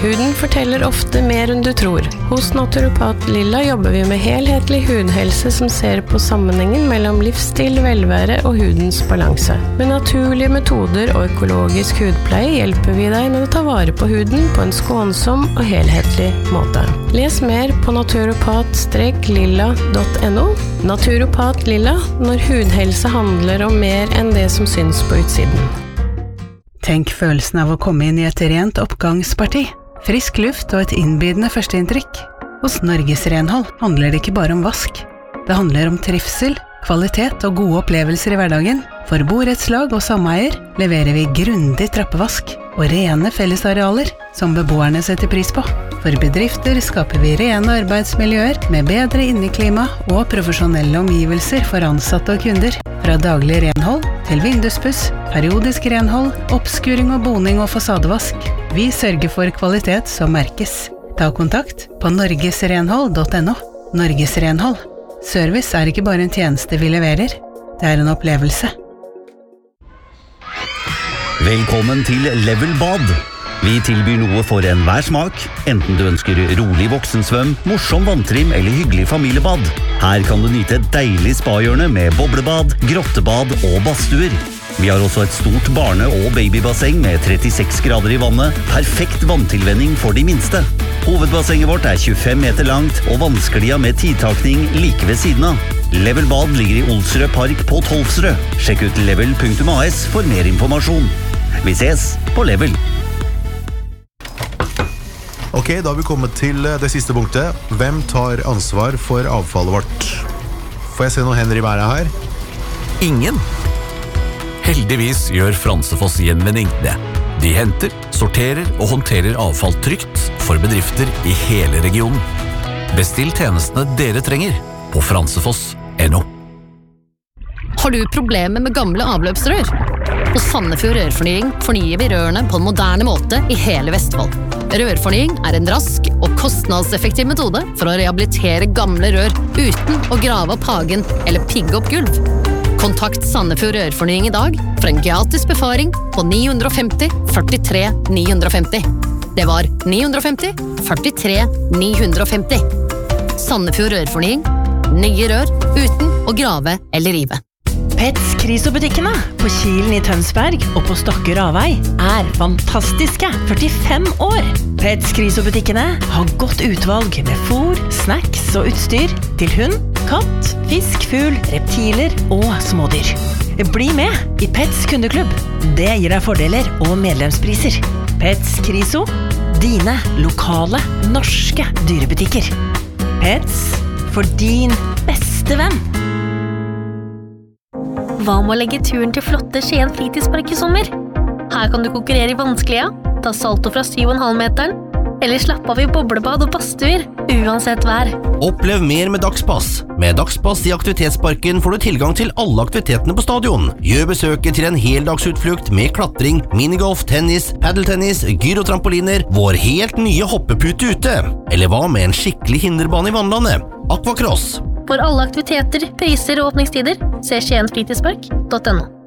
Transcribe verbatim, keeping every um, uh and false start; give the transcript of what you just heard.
Huden forteller ofte mer enn du tror. Hos Naturopat Lilla jobber vi med helhetlig hudhelse som ser på sammenhengen mellom livsstil, velvære og hudens balanse. Med naturlige metoder og økologisk hudpleie hjelper vi deg med å ta vare på huden på en skånsom og helhetlig måte. Les mer på naturopat lilla punktum no. Naturopat Lilla, når hudhelse handler om mer enn det som syns på utsiden. Tenk følelsen av å komme inn i et rent oppgangsparti. Frisk luft og et innbydende førsteinntrykk. Hos Norges Renhold handler det ikke bare om vask. Det handler om trivsel, kvalitet og gode opplevelser i hverdagen. For borettslag og sameier leverer vi grundig trappevask og rene fellesarealer som beboerne setter pris på. For bedrifter skaper vi rene arbeidsmiljøer med bedre inneklima og profesjonelle omgivelser for ansatte og kunder. Fra daglig renhold til vinduspuss, periodisk renhold, oppskuring og boning og fasadevask. Vi sørger for kvalitet som merkes. Ta kontakt på norgesrenhold punktum no. Norges Renhold. Service er ikke bare en tjeneste vi leverer, det er en opplevelse. Velkommen til Level Bad. Vi tilbyr noe for enhver smak, enten du ønsker rolig voksensvøm, morsom vanntrim eller hyggelig familiebad. Her kan du nyte et deilig spahjørne med boblebad, grottebad og badstuer. Vi har også et stort barne- og babybasseng med trettiseks grader i vannet, perfekt vanntilvenning for de minste. Hovedbassenget vårt er tjuefem meter langt, og vannsklia med tidtakning like ved siden av. Level Bad ligger i Olsrød Park på Tolvsrød. Sjekk ut level punktum a s for mer informasjon. Vi ses på Level. Ok, da har vi kommet til det siste punktet. Hvem tar ansvar for avfallet vårt? Får jeg se noen hender i været her? Ingen. Heldigvis gjør Fransefoss Gjenvinning det. De henter, sorterer og håndterer avfall trygt for bedrifter i hele regionen. Bestill tjenestene dere trenger på fransefoss punktum no. Har du problemer med gamle avløpsrør? Hos Sandefjord Rørfornying fornyer vi rørene på en moderne måte i hele Vestfold. Rørfornying er en rask og kostnadseffektiv metode for å rehabilitere gamle rør uten å grave opp hagen eller pigge opp gulv. Kontakt Sandefjord Rørfornying i dag for en gratis befaring på ni fem null, førtitre ni fem null. Det var ni fem null, førtitre ni fem null. Sandefjord Rørfornying. Nye rør uten å grave eller rive. Pets Kriso-butikkene på Kilen i Tønsberg og på Stokke Ravei er fantastiske førtifem år. Pets Kriso-butikkene har godt utvalg med fôr, snacks og utstyr til hund, katt, fisk, fugl, reptiler og smådyr. Bli med i Pets kundeklubb. Det gir deg fordeler og medlemspriser. Pets Kriso, dine lokale norske dyrebutikker. Pets for din beste venn. Hva med å legge turen til flotte Skien fritidspark i sommer? Her kan du konkurrere i vanskelige, ta salto fra syv komma fem meteren, eller slappe av i boblebad og badstuer, uansett vær. Opplev mer med Dagspass. Med Dagspass i aktivitetsparken får du tilgang til alle aktivitetene på stadion. Gjør besøket til en heldagsutflukt med klatring, minigolf, tennis, paddeltennis, gyrotrampoliner, vår helt nye hoppepute ute. Eller hva med en skikkelig hinderbane i vannlandet? Aquacross. For alle aktiviteter, priser og åpningstider, se skien fritidspark punktum no.